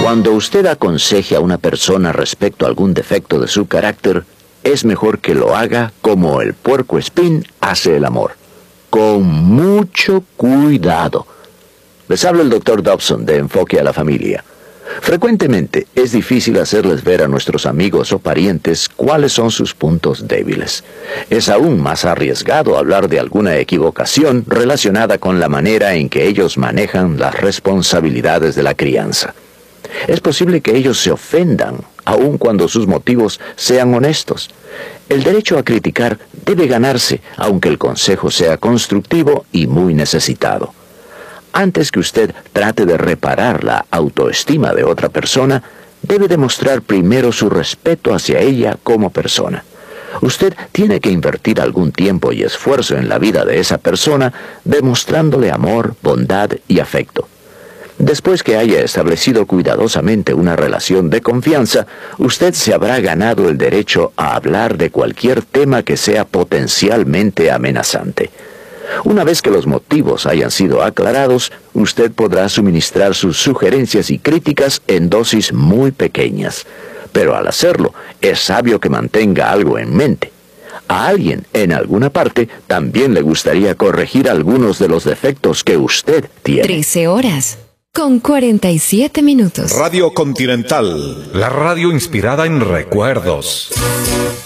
Cuando usted aconseje a una persona respecto a algún defecto de su carácter, es mejor que lo haga como el puercoespín hace el amor, con mucho cuidado. Les habla el Dr. Dobson de Enfoque a la Familia. Frecuentemente es difícil hacerles ver a nuestros amigos o parientes cuáles son sus puntos débiles. Es aún más arriesgado hablar de alguna equivocación relacionada con la manera en que ellos manejan las responsabilidades de la crianza. Es posible que ellos se ofendan, aun cuando sus motivos sean honestos. El derecho a criticar debe ganarse, aunque el consejo sea constructivo y muy necesitado. Antes que usted trate de reparar la autoestima de otra persona, debe demostrar primero su respeto hacia ella como persona. Usted tiene que invertir algún tiempo y esfuerzo en la vida de esa persona, demostrándole amor, bondad y afecto. Después que haya establecido cuidadosamente una relación de confianza, usted se habrá ganado el derecho a hablar de cualquier tema que sea potencialmente amenazante. Una vez que los motivos hayan sido aclarados, usted podrá suministrar sus sugerencias y críticas en dosis muy pequeñas. Pero al hacerlo, es sabio que mantenga algo en mente. A alguien, en alguna parte, también le gustaría corregir algunos de los defectos que usted tiene. 13 horas, con 47 minutos. Radio Continental, la radio inspirada en recuerdos.